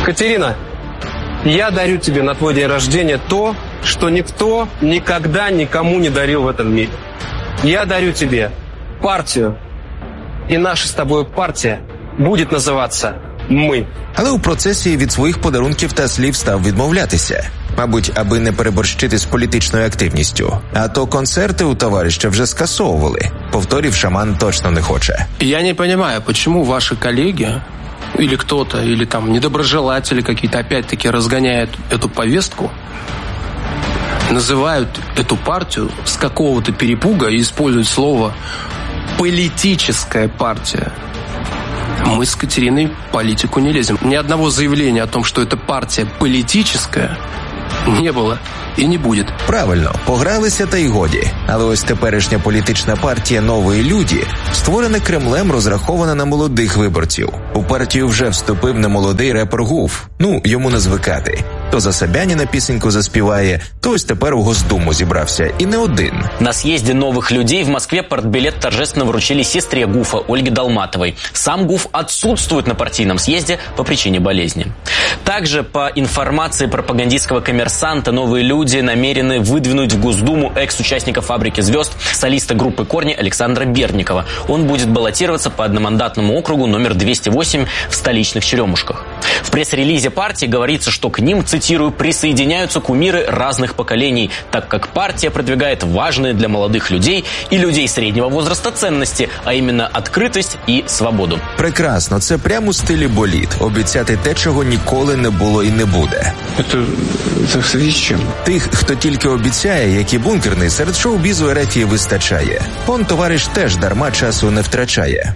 Катерина, я дарю тебе на твой день рождения то, что никто никогда никому не дарил в этом мире. Я дарю тебе партию. І наша з тобою партія буде називатися «Ми». Але у процесі від своїх подарунків та слів став відмовлятися. Мабуть, аби не переборщити з політичною активністю. А то концерти у товариша вже скасовували. Повторів шаман точно не хоче. Я не понимаю, почему ваши коллеги или кто-то, или там недоброжелатели какие-то опять-таки разгоняют эту повестку, называют эту партию с какого-то перепуга и используют слово «политическая партия». Мы с Катериной в политику не лезем. Ни одного заявления о том, что эта партия политическая, не было і не буде. Правильно, погралися та й годі. Але ось теперішня політична партія «Нові люди» створена Кремлем, розрахована на молодих виборців. У партію вже вступив немолодий репер Гуф. Ну, йому не звикати. То за Собяніна пісеньку заспіває, то ось тепер у Госдуму зібрався. І не один. На съезде новых людей в Москве партбилет торжественно вручили сестре Гуфа Ольге Долматовой. Сам Гуф отсутствует на партийном съезде по причине болезни. Также, по информации пропагандистского коммерсанта, новые люди намерены выдвинуть в Госдуму экс-участника «Фабрики звезд», солиста группы «Корни» Александра Бердникова. Он будет баллотироваться по одномандатному округу номер 208 в столичных Черемушках. В пресс-релизе партии говорится, что к ним, цитирую, присоединяются кумиры разных поколений, так как партия продвигает важные для молодых людей и людей среднего возраста ценности, а именно открытость и свободу. Прекрасно, це прямо у стилі боліт. Обіцяти те, чого ніколи не було і не буде. Це в связи з чим? Тих, хто тільки обіцяє, як і бункерний, серед шоу-бізу Ерефії вистачає. Он товариш теж дарма часу не втрачає.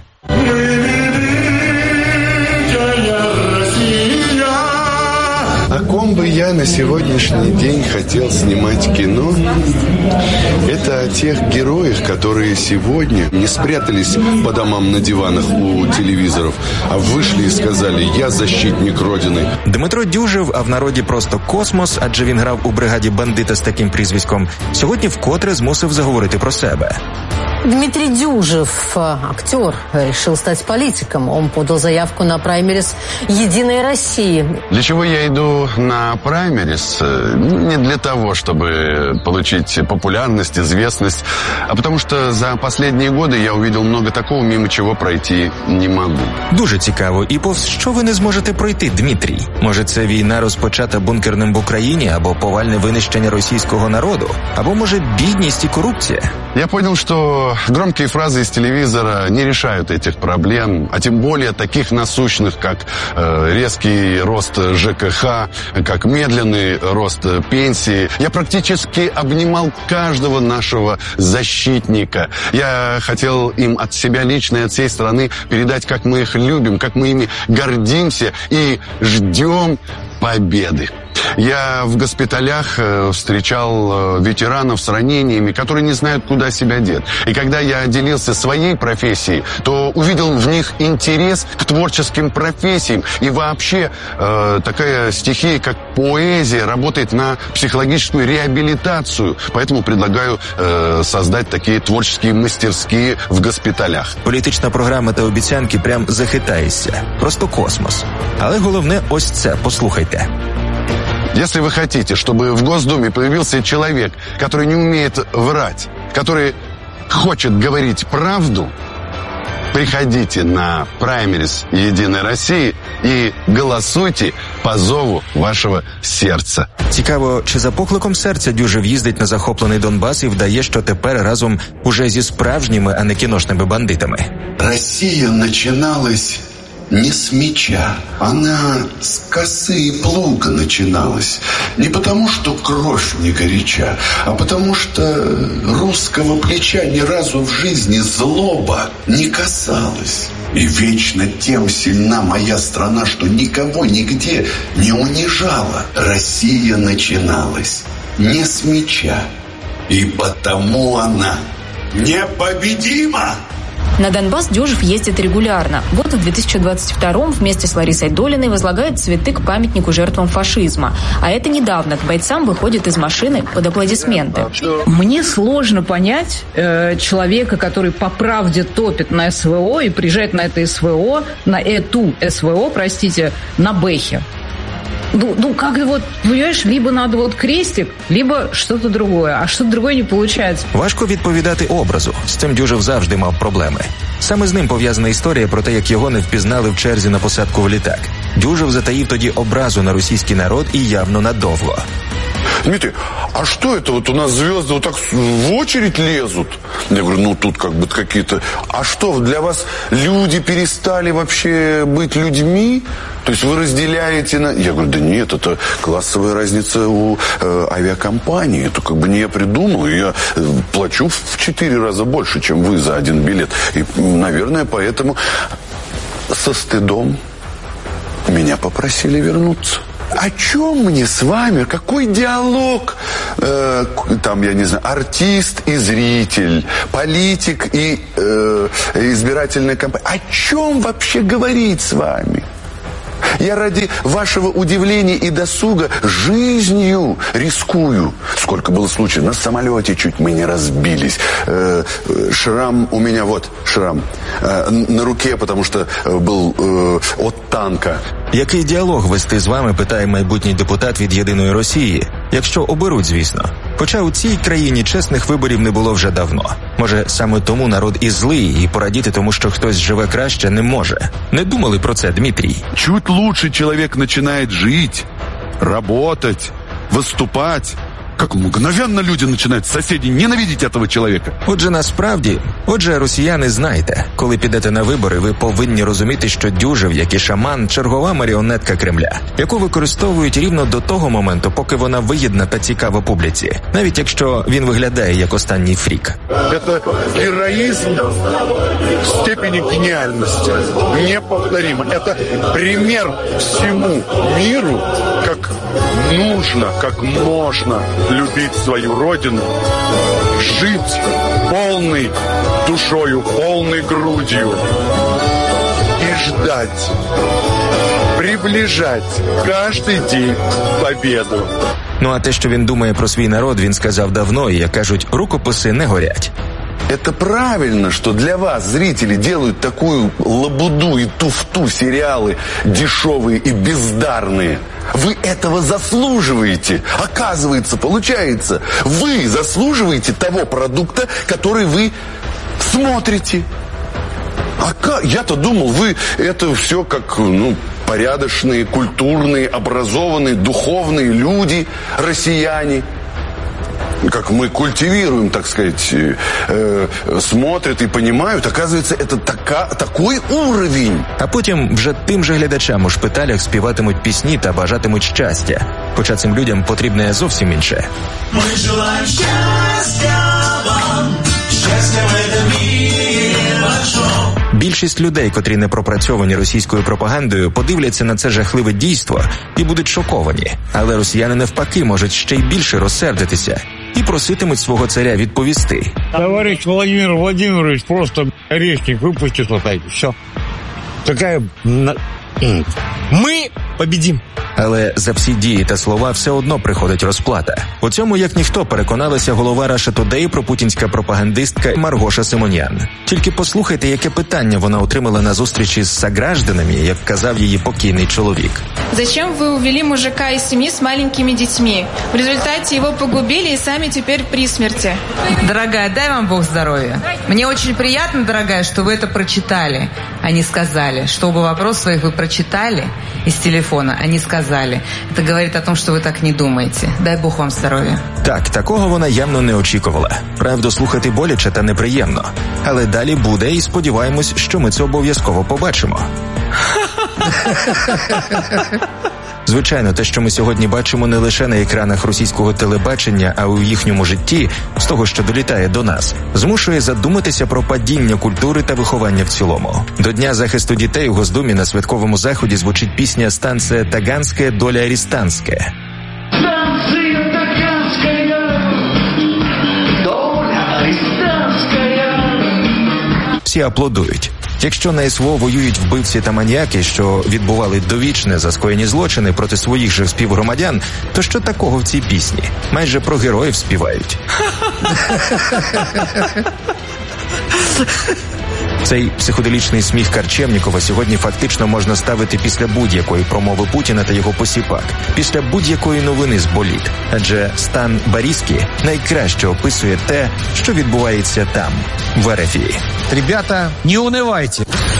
О ком бы я на сегодняшний день хотел снимать кино, это о тех героях, которые сегодня не спрятались по домам на диванах у телевизоров, а вышли и сказали «Я защитник Родины». Дмитро Дюжев, а в народі просто Космос, адже він грав у бригаді бандита з таким прізвиськом, сьогодні вкотре змусив заговорити про себе. Дмитрий Дюжев, актер, решил стать политиком. Он подал заявку на праймерис «Единой России». Для чего я иду на праймерис? Не для того, чтобы получить популярность, известность, а потому что за последние годы я увидел много такого, мимо чего пройти не могу. Дуже цікаво. І повз що ви не зможете пройти, Дмитрій? Може, це війна, розпочата бункерним в Україні, або повальне винищення російського народу? Або, може, бідність і корупція? Я понял, что громкие фразы из телевизора не решают этих проблем, а тем более таких насущных, как резкий рост ЖКХ, как медленный рост пенсии. Я практически обнимал каждого нашего защитника. Я хотел им от себя лично и от всей страны передать, как мы их любим, как мы ими гордимся и ждем победы. Я в госпиталях встречал ветеранов с ранениями, которые не знают, куда себя деть. И когда я делился своей профессией, то увидел в них интерес к творческим профессиям. И вообще такая стихия, как поэзия, работает на психологическую реабилитацию. Поэтому предлагаю создать такие творческие мастерские в госпиталях. Політична програма та обіцянки прям захитаєшся. Просто космос. Але головне ось це, послухайте. Если вы хотите, чтобы в Госдуме появился человек, который не умеет врать, который хочет говорить правду, приходите на праймерис «Единой России» и голосуйте по зову вашего сердца. Цікаво, чи за покликом серця Дюжев їздить на захоплений Донбас і вдає, що тепер разом уже зі справжніми, а не кіношними бандитами. Россия начиналась не с меча, она с косы и плуга начиналась. Не потому, что кровь не горяча, а потому, что русского плеча ни разу в жизни злоба не касалась. И вечно тем сильна моя страна, что никого нигде не унижала. Россия начиналась не с меча, и потому она непобедима. На Донбасс Дюжев ездит регулярно. Вот в 2022-м вместе с Ларисой Долиной возлагает цветы к памятнику жертвам фашизма. А это недавно к бойцам выходит из машины под аплодисменты. Мне сложно понять человека, который по правде топит на СВО и приезжает на это СВО, на эту СВО, простите, на Бэхе. как вот, понимаешь, либо надо вот крестик, либо что-то другое, а что-то другое не получается. Важко відповідати образу. З цим Дюжев завжди мав проблеми. Саме з ним пов'язана історія про те, як його не впізнали в черзі на посадку в літак. Дюжев затаїв тоді образу на російський народ і явно надовго. Дмитрий, а что это вот у нас звезды вот так в очередь лезут? Я говорю, тут как бы какие-то... А что, для вас люди перестали вообще быть людьми? То есть вы разделяете на... Я говорю, да нет, это классовая разница у авиакомпании. Это как бы не я придумал. Я плачу в 4 раза больше, чем вы за один билет. И, наверное, поэтому со стыдом меня попросили вернуться. О чем мне с вами? Какой диалог? Там, я не знаю, артист и зритель, политик и избирательная кампания. О чем вообще говорить с вами? Я ради вашего удивления и досуга жизнью рискую. Сколько было случаев, на самолете чуть мы не разбились. Шрам у меня, вот шрам, на руке, потому что был от танка. Який діалог вести з вами, питає майбутній депутат від «Єдиної Росії», якщо оберуть, звісно. Хоча у цій країні чесних виборів не було вже давно. Може, саме тому народ і злий, і порадіти тому, що хтось живе краще, не може. Не думали про це, Дмитрій? Чуть лучше человек начинает жить, работать, выступать, как мгновенно люди начинают, соседи, ненавидеть этого человека. Отже, росіяни, знайте, коли підете на вибори, ви повинні розуміти, що Дюжев, як і шаман, чергова маріонетка Кремля, яку використовують рівно до того моменту, поки вона вигідна та цікава публіці, навіть якщо він виглядає як останній фрік. Это героизм в степени гениальности. Неповторимо. Это пример всему миру, как нужно, как можно любить свою родину, жить полной душою, полной грудью и ждать, приближать каждый день победу. Ну а те, що він думає про свій народ, він сказав давно, і, як кажуть, рукописи не горять. Это правильно, что для вас зрители делают такую лабуду и туфту, сериалы дешевые и бездарные. Вы этого заслуживаете. Оказывается, получается, вы заслуживаете того продукта, который вы смотрите. Я-то думал, вы это все как, порядочные, культурные, образованные, духовные люди, россияне. Как мы культивируем, так сказать, смотрят и понимают, оказывается, это такой уровень. А потім вже тим же глядачам у шпиталях співатимуть пісні та бажатимуть щастя. Хоча цим людям потрібне зовсім інше. Ми желаємо щастя вам, щастя в этом мире вашому. Більшість людей, котрі не пропрацьовані російською пропагандою, подивляться на це жахливе дійство і будуть шоковані. Але росіяни навпаки можуть ще й більше розсердитися і проситимуть свого царя відповісти. Товарищ Владимир Владимирович просто орешник выпустит вот эти. Все. Такая... Ми победим. Але за всі дії та слова все одно приходить розплата. У цьому, як ніхто, переконалася голова Russia Today пропутінська пропагандистка Маргоша Симонян. Тільки послухайте, яке питання вона отримала на зустрічі з согражданами, як казав її покійний чоловік. Зачем вы увели мужика из семьи с маленькими детьми? В результате его погубили и сами теперь при смерти. Дорогая, дай вам Бог здоровья. Мне очень приятно, дорогая, что вы это прочитали, а не сказали. Что оба вопроса своих вы прочитали из телефона, а не сказали. Это говорит о том, что вы так не думаете. Дай Бог вам здоров'я. Так, такого вона явно не очікувала. Правду слухати боляче та неприємно. Але далі буде, і сподіваємось, що ми це обов'язково побачимо. Звичайно, те, що ми сьогодні бачимо не лише на екранах російського телебачення, а у їхньому житті, з того, що долітає до нас, змушує задуматися про падіння культури та виховання в цілому. До Дня захисту дітей у Госдумі на святковому заході звучить пісня «Станція Таганська, доля Арістанська». Станция Таганская, доля Арістанська. Всі аплодують. Якщо на СВО воюють вбивці та маніяки, що відбували довічне за скоєні злочини проти своїх же співгромадян, то що такого в цій пісні? Майже про героїв співають. Цей психоделічний сміх Карчевнікова сьогодні фактично можна ставити після будь-якої промови Путіна та його посіпак, після будь-якої новини з боліт. Адже стан Борізьки найкраще описує те, що відбувається там, в РФ. Ребята, не унывайте.